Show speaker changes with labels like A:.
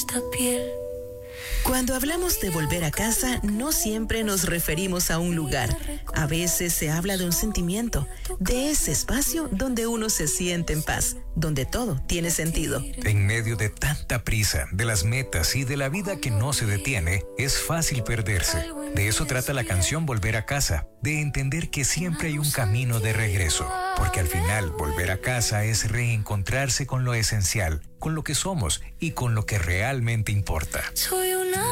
A: esta piel.
B: Cuando hablamos de volver a casa, no siempre nos referimos a un lugar. A veces se habla de un sentimiento, de ese espacio donde uno se siente en paz, donde todo tiene sentido.
C: En medio de tanta prisa, de las metas y de la vida que no se detiene, es fácil perderse. De eso trata la canción Volver a Casa, de entender que siempre hay un camino de regreso. Porque al final, volver a casa es reencontrarse con lo esencial, con lo que somos y con lo que realmente importa.
A: Soy una